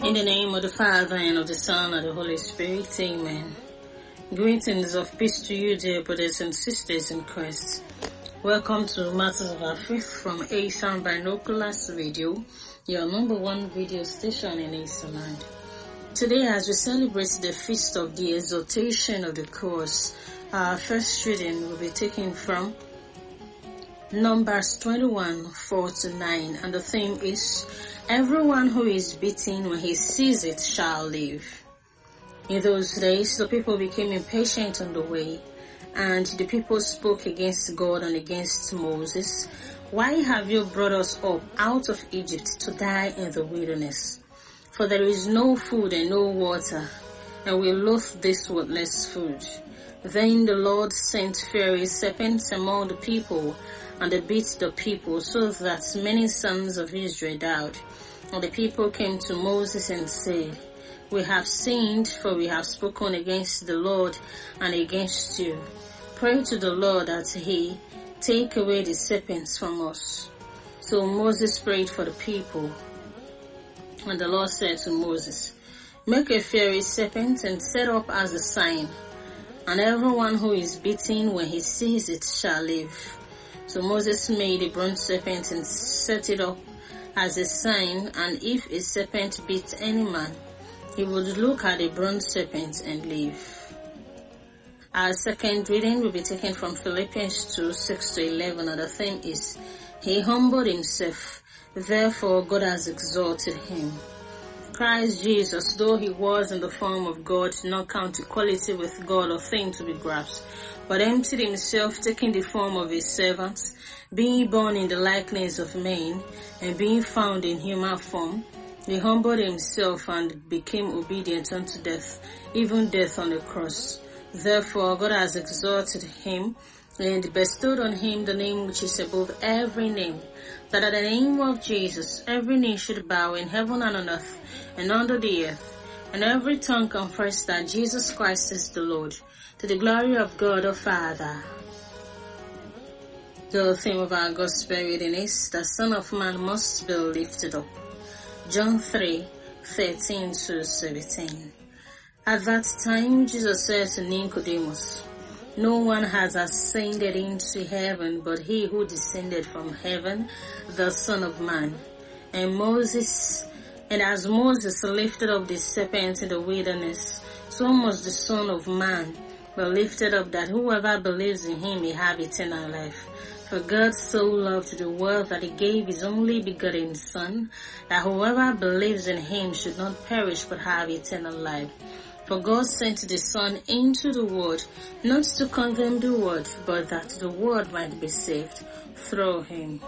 In the name of the Father, and of the Son, and of the Holy Spirit, amen. Greetings of peace to you, dear brothers and sisters in Christ. Welcome to Matters of Our Faith from Asian Binoculars Radio, your number one radio station in Asian land. Today, as we celebrate the feast of the exaltation of the cross, our first reading will be taken from Numbers 21:4-9, and the theme is, everyone who is beaten when he sees it shall live. In those days, the people became impatient on the way, and the people spoke against God and against Moses. Why have you brought us up out of Egypt to die in the wilderness? For there is no food and no water, and we loathe this worthless food. Then the Lord sent fiery serpents among the people, and they beat the people, so that many sons of Israel died. And the people came to Moses and said, we have sinned, for we have spoken against the Lord and against you. Pray to the Lord that he take away the serpents from us. So Moses prayed for the people. And the Lord said to Moses, make a fiery serpent and set up as a sign, and everyone who is beaten when he sees it shall live. So Moses made a bronze serpent and set it up as a sign, and if a serpent beat any man, he would look at the bronze serpent and live. Our second reading will be taken from Philippians 2:6-11, and the theme is, he humbled himself, therefore God has exalted him. Christ Jesus, though he was in the form of God, did not count equality with God a thing to be grasped, but emptied himself, taking the form of a servant, being born in the likeness of men, and being found in human form. He humbled himself and became obedient unto death, even death on the cross. Therefore God has exalted him, and bestowed on him the name which is above every name, that at the name of Jesus every knee should bow in heaven and on earth and under the earth, and every tongue confess that Jesus Christ is the Lord, to the glory of God the Father. The theme of our gospel reading is, the Son of Man must be lifted up. John 3:13-17. At that time Jesus said to Nicodemus, no one has ascended into heaven but he who descended from heaven, the Son of Man. And as Moses lifted up the serpent in the wilderness, so must the Son of Man be lifted up, that whoever believes in him may have eternal life. For God so loved the world that he gave his only begotten Son, that whoever believes in him should not perish but have eternal life. For God sent the Son into the world, not to condemn the world, but that the world might be saved through him.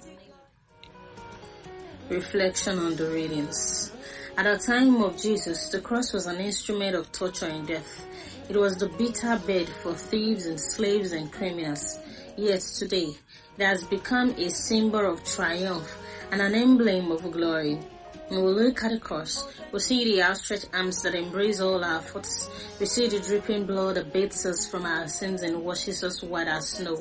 Reflection on the readings. At the time of Jesus, the cross was an instrument of torture and death. It was the bitter bed for thieves and slaves and criminals. Yet today, it has become a symbol of triumph and an emblem of glory. When we look at the cross, we see the outstretched arms that embrace all our faults. We see the dripping blood that bathes us from our sins and washes us white as snow.